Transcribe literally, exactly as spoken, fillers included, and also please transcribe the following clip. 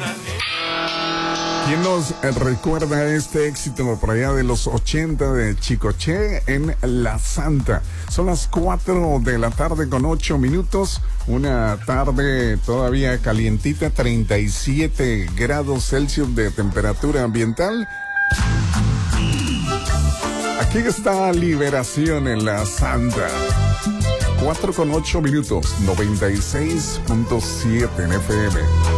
¿Quién nos recuerda este éxito por allá de los ochenta de Chicoche en La Santa? Son las cuatro de la tarde con ocho minutos. Una tarde todavía calientita, treinta y siete grados Celsius de temperatura ambiental. Aquí está Liberación en La Santa. cuatro con ocho minutos, noventa y seis punto siete en F M.